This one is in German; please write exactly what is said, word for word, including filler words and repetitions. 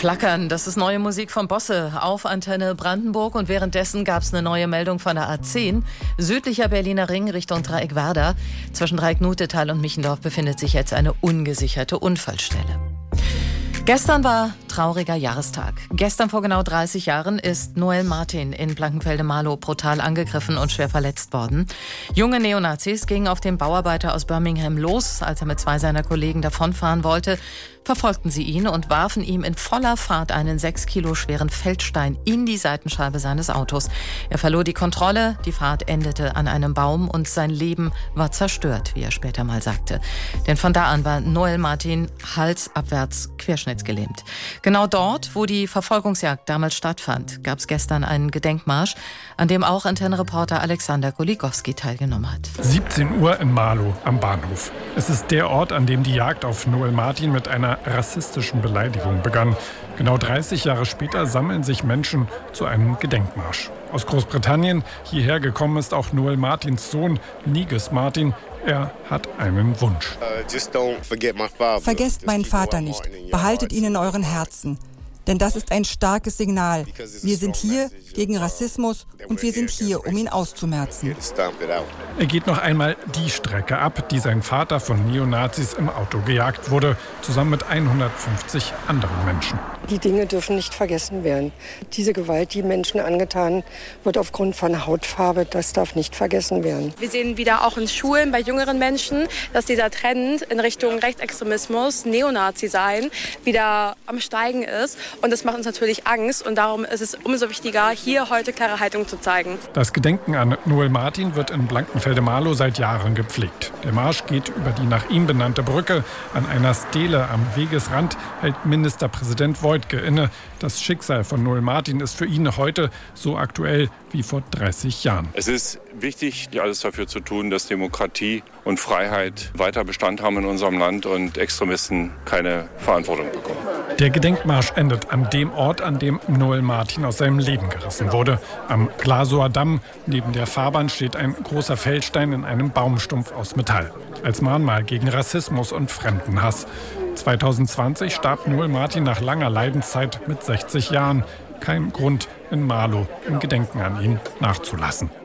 Flackern, das ist neue Musik von Bosse auf Antenne Brandenburg. Und währenddessen gab es eine neue Meldung von der A zehn. Südlicher Berliner Ring Richtung Dreieck-Werder. Zwischen Dreieck-Nutetal und Michendorf befindet sich jetzt eine ungesicherte Unfallstelle. Gestern war trauriger Jahrestag. Gestern vor genau dreißig Jahren ist Noel Martin in Blankenfelde-Marlow brutal angegriffen und schwer verletzt worden. Junge Neonazis gingen auf den Bauarbeiter aus Birmingham los. Als er mit zwei seiner Kollegen davonfahren wollte, verfolgten sie ihn und warfen ihm in voller Fahrt einen sechs Kilo schweren Feldstein in die Seitenscheibe seines Autos. Er verlor die Kontrolle, die Fahrt endete an einem Baum und sein Leben war zerstört, wie er später mal sagte. Denn von da an war Noel Martin halsabwärts querschnittsgelähmt. Genau dort, wo die Verfolgungsjagd damals stattfand, gab es gestern einen Gedenkmarsch, an dem auch Antennenreporter Alexander Goligowski teilgenommen hat. siebzehn Uhr in Marlow am Bahnhof. Es ist der Ort, an dem die Jagd auf Noel Martin mit einer rassistischen Beleidigung begann. Genau dreißig Jahre später sammeln sich Menschen zu einem Gedenkmarsch. Aus Großbritannien hierher gekommen ist auch Noel Martins Sohn Negus Martin. Er hat einen Wunsch. Vergesst meinen Vater nicht. Behaltet ihn in euren Herzen. Denn das ist ein starkes Signal. Wir sind hier gegen Rassismus und wir sind hier, um ihn auszumerzen. Er geht noch einmal die Strecke ab, die sein Vater von Neonazis im Auto gejagt wurde, zusammen mit hundertfünfzig anderen Menschen. Die Dinge dürfen nicht vergessen werden. Diese Gewalt, die Menschen angetan wird aufgrund von Hautfarbe, das darf nicht vergessen werden. Wir sehen wieder auch in Schulen bei jüngeren Menschen, dass dieser Trend in Richtung Rechtsextremismus, Neonazi sein, wieder am Steigen ist. Und das macht uns natürlich Angst und darum ist es umso wichtiger, hier heute klare Haltung zu zeigen. Das Gedenken an Noel Martin wird in Blankenfelde-Marlow seit Jahren gepflegt. Der Marsch geht über die nach ihm benannte Brücke. An einer Stele am Wegesrand hält Ministerpräsident Woidke inne. Das Schicksal von Noel Martin ist für ihn heute so aktuell wie vor dreißig Jahren. Es ist wichtig, alles dafür zu tun, dass Demokratie und Freiheit weiter Bestand haben in unserem Land und Extremisten keine Verantwortung bekommen. Der Gedenkmarsch endet an dem Ort, an dem Noel Martin aus seinem Leben gerissen wurde. Am Glasower Damm neben der Fahrbahn steht ein großer Feldstein in einem Baumstumpf aus Metall. Als Mahnmal gegen Rassismus und Fremdenhass. zwanzig zwanzig starb Noel Martin nach langer Leidenszeit mit sechzig Jahren. Kein Grund, in Marlow im Gedenken an ihn nachzulassen.